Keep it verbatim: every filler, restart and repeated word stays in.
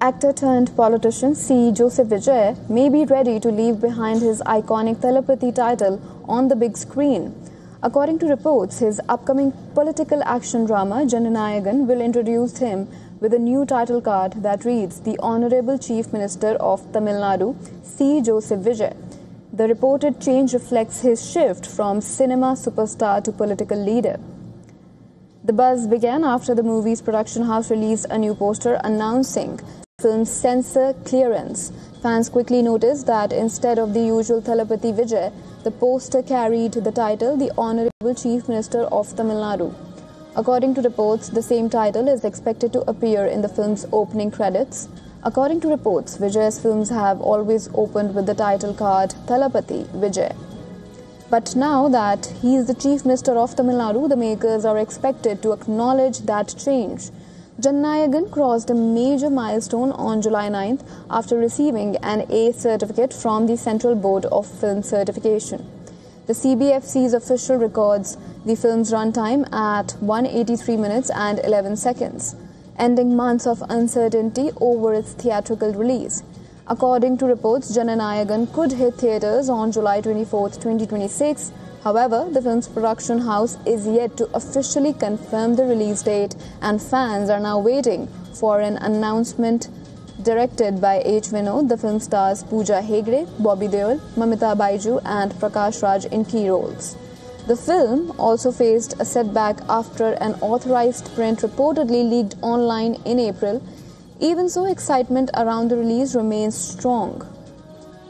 Actor turned politician C. Joseph Vijay may be ready to leave behind his iconic Thalapathy title on the big screen. According to reports, his upcoming political action drama Jananayagan will introduce him with a new title card that reads The Honorable Chief Minister of Tamil Nadu, C. Joseph Vijay. The reported change reflects his shift from cinema superstar to political leader. The buzz began after the movie's production house released a new poster announcing the film's censor clearance. Fans quickly noticed that instead of the usual Thalapathy Vijay, the poster carried the title The Honorable Chief Minister of Tamil Nadu. According to reports, the same title is expected to appear in the film's opening credits. According to reports, Vijay's films have always opened with the title card Thalapathy Vijay. But now that he is the Chief Minister of Tamil Nadu, the makers are expected to acknowledge that change. Jananayagan crossed a major milestone on July ninth after receiving an A certificate from the Central Board of Film Certification. The C B F C's official records the film's runtime at one hundred eighty-three minutes and eleven seconds, ending months of uncertainty over its theatrical release. According to reports, Jananayagan could hit theatres on July twenty-fourth, twenty twenty-six. However, the film's production house is yet to officially confirm the release date, and fans are now waiting for an announcement. Directed by H. Vinod, the film stars Pooja Hegde, Bobby Deol, Mamita Baiju and Prakash Raj in key roles. The film also faced a setback after an authorized print reportedly leaked online in April. Even so, excitement around the release remains strong.